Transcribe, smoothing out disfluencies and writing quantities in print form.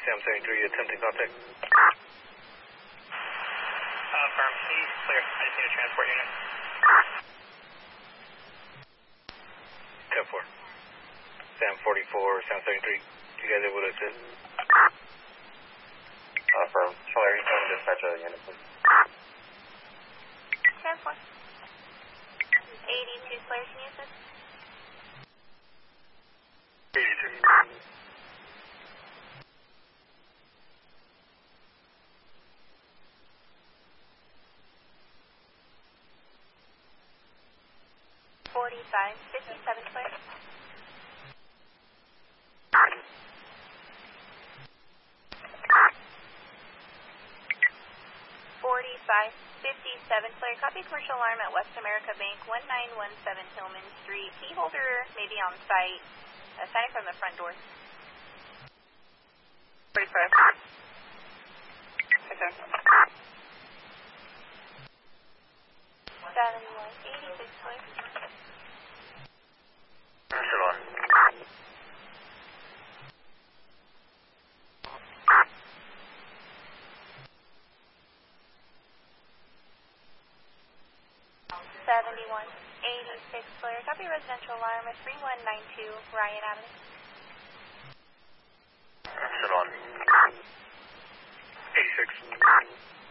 Sam 73, attempting contact. Firm, he's clear. I just need a transport unit. 10-4. Sam 44, Sam 73, you guys able to assist? Firm. Charlie, you can dispatch a unit, please. 10-4. 82 clear, can you assist? 82. 45, 57 clear. 45, 57 clear. Copy commercial alarm at West America Bank, 1917 Hillman Street. Key holder may be on site. Signing from the front door. 45. Okay. 71, 86 clear. Shalom. 71, 86 clear. Copy residential alarm at 3192 Ryan Avenue. Shalom. 86.